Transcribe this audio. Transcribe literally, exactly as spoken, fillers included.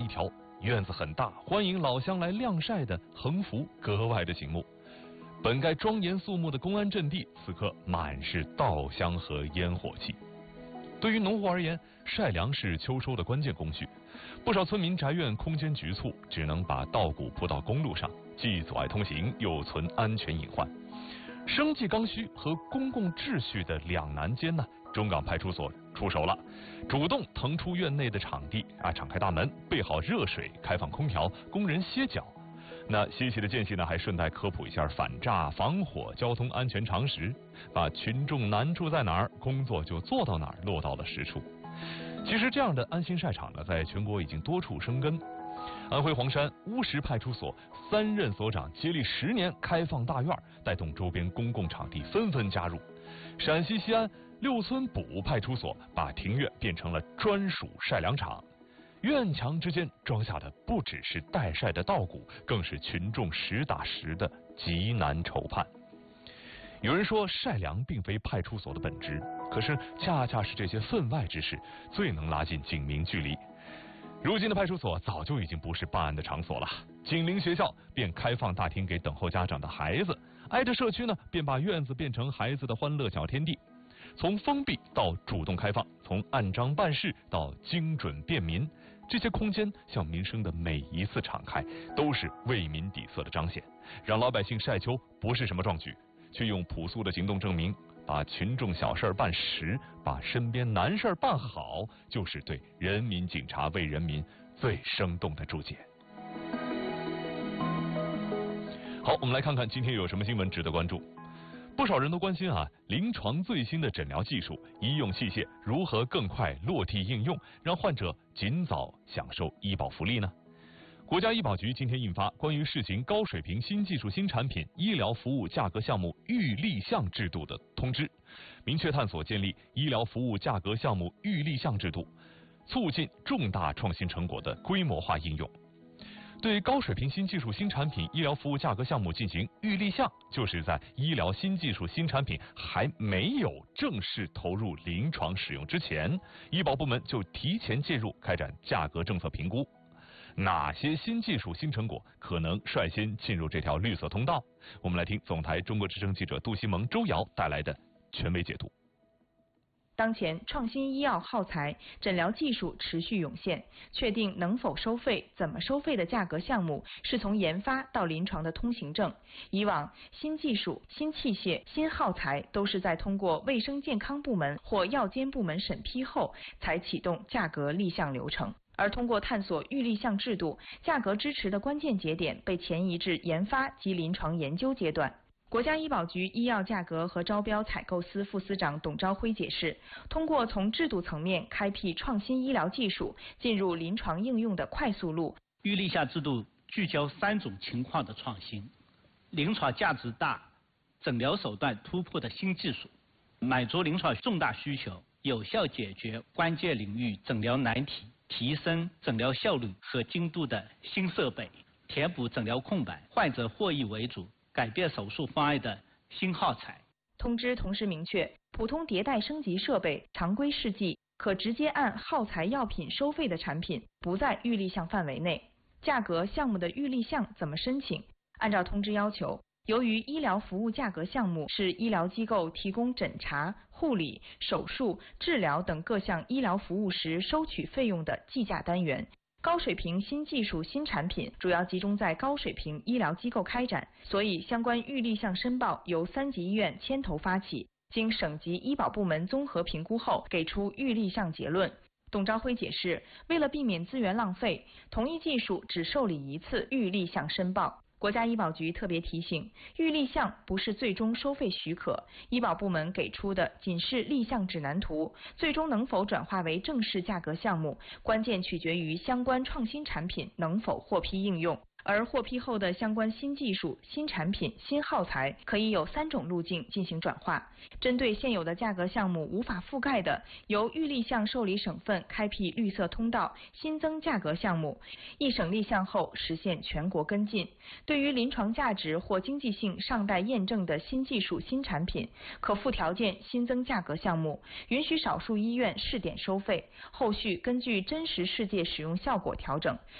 调，院子很大，欢迎老乡来晾晒的横幅格外的醒目。本该庄严肃穆的公安阵地，此刻满是稻香和烟火气。对于农户而言，晒粮是秋收的关键工序。不少村民宅院空间局促，只能把稻谷铺到公路上，既阻碍通行，又存安全隐患。生计刚需和公共秩序的两难间呢，中港派出所出手了，主动腾出院内的场地啊，敞开大门，备好热水，开放空调，工人歇脚。那稀奇的间隙呢，还顺带科普一下反诈、防火、交通安全常识，把群众难处在哪儿，工作就做到哪儿，落到了实处。其实这样的安心晒场呢，在全国已经多处生根。安徽黄山乌石派出所三任所长接力十年开放大院，带动周边公共场地纷纷加入。陕西西安六村堡派出所把庭院变成了专属晒粮场。院墙之间装下的不只是待晒的稻谷，更是群众实打实的急难愁盼。有人说晒粮并非派出所的本职，可是恰恰是这些分外之事最能拉近警民距离。如今的派出所早就已经不是办案的场所了，紧邻学校便开放大厅给等候家长的孩子，挨着社区呢便把院子变成孩子的欢乐小天地。从封闭到主动开放，从按章办事到精准便民，这些空间向民生的每一次敞开，都是为民底色的彰显，让老百姓晒秋不是什么壮举，却用朴素的行动证明，把群众小事办实，把身边难事办好，就是对人民警察为人民最生动的注解。好，我们来看看今天有什么新闻值得关注。不少人都关心啊，临床最新的诊疗技术、医用器械如何更快落地应用，让患者尽早享受医保福利呢？国家医保局今天印发关于试行高水平新技术新产品医疗服务价格项目预立项制度的通知，明确探索建立医疗服务价格项目预立项制度，促进重大创新成果的规模化应用。对高水平新技术新产品医疗服务价格项目进行预立项，就是在医疗新技术新产品还没有正式投入临床使用之前，医保部门就提前介入开展价格政策评估。哪些新技术新成果可能率先进入这条绿色通道？我们来听总台中国之声记者杜西蒙、周瑶带来的权威解读。 当前创新医药耗材、诊疗技术持续涌现，确定能否收费、怎么收费的价格项目是从研发到临床的通行证。以往新技术、新器械、新耗材都是在通过卫生健康部门或药监部门审批后才启动价格立项流程。而通过探索预立项制度，价格支持的关键节点被前移至研发及临床研究阶段。国家医保局医药价格和招标采购司副司长董朝辉解释，通过从制度层面开辟创新医疗技术进入临床应用的快速路。 预立项制度聚焦三种情况的创新：临床价值大、诊疗手段突破的新技术，满足临床重大需求，有效解决关键领域诊疗难题，提升诊疗效率和精度的新设备，填补诊疗空白，患者获益为主，改变手术方案的新耗材。 通知同时明确，普通迭代升级设备、常规试剂可直接按耗材药品收费的产品不在预立项范围内。价格项目的预立项怎么申请？按照通知要求，由于医疗服务价格项目是医疗机构提供诊查、护理、手术、治疗等各项医疗服务时收取费用的计价单元，高水平新技术新产品主要集中在高水平医疗机构开展，所以相关预立项申报由三级医院牵头发起，经省级医保部门综合评估后给出预立项结论。董朝辉解释，为了避免资源浪费，同一技术只受理一次预立项申报。国家医保局特别提醒，预立项不是最终收费许可，医保部门给出的仅是立项指南图，最终能否转化为正式价格项目，关键取决于相关创新产品能否获批应用。而获批后的相关新技术、新产品、新耗材可以有三种路径进行转化。针对现有的价格项目无法覆盖的，由预立项受理省份开辟绿色通道，新增价格项目，一省立项后实现全国跟进。对于临床价值或经济性尚待验证的新技术、新产品，可附条件新增价格项目，允许少数医院试点收费，后续根据真实世界使用效果调整。